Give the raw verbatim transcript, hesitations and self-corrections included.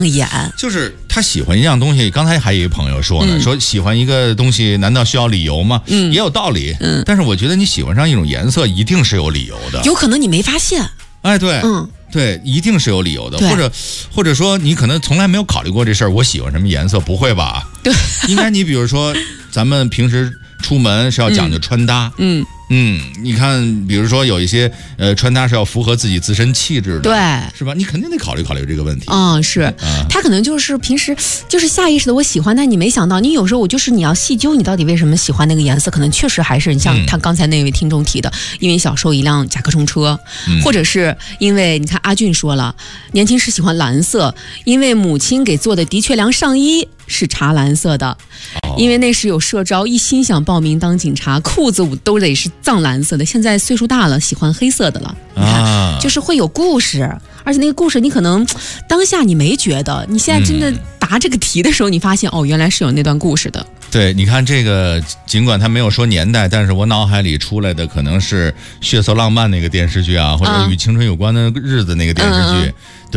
演， 就是他喜欢一样东西。刚才还有一朋友说呢，嗯、说喜欢一个东西，难道需要理由吗？嗯，也有道理。嗯，但是我觉得你喜欢上一种颜色，一定是有理由的。 有可能你没发现。 哎，对，嗯，对，一定是有理由的，或者，或者说你可能从来没有考虑过这事儿。我喜欢什么颜色？不会吧？ 对， 应该你比如说，咱们平时出门是要讲究穿搭，嗯。嗯，你看，比如说有一些呃穿搭是要符合自己自身气质的， 对， 是吧？你肯定得考虑考虑这个问题。 嗯，是，嗯、他可能就是平时就是下意识的我喜欢，但你没想到，你有时候我就是你要细究你到底为什么喜欢那个颜色，可能确实还是你像他刚才那位听众提的，嗯、因为小时候一辆甲壳虫车，嗯、或者是因为你看阿俊说了，年轻时喜欢蓝色，因为母亲给做的的确良上衣是茶蓝色的，哦、因为那时有社招，一心想报名当警察，裤子都得是藏蓝色的。现在岁数大了，喜欢黑色的了。你看，啊、就是会有故事，而且那个故事你可能当下你没觉得，你现在真的答这个题的时候，你发现、嗯、哦，原来是有那段故事的。 对，你看这个，尽管他没有说年代，但是我脑海里出来的可能是《血色浪漫》那个电视剧啊，或者与青春有关的日子那个电视剧。嗯